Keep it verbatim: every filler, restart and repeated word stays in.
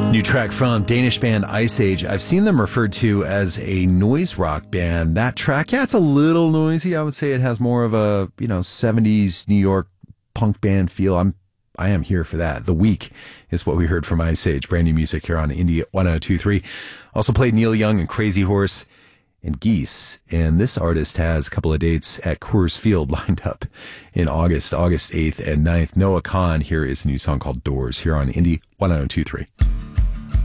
New track from Danish band Ice Age. I've seen them referred to as a noise rock band. That track, yeah, it's a little noisy. I would say it has more of a, you know, seventies New York punk band feel. I'm, I am here for that. The Week is what we heard from Ice Age. Brand new music here on Indie one oh two point three. Also played Neil Young and Crazy Horse and Geese. And this artist has a couple of dates at Coors Field lined up in August, August eighth and ninth. Noah Kahan. Here is a new song called Doors here on Indie one oh two point three.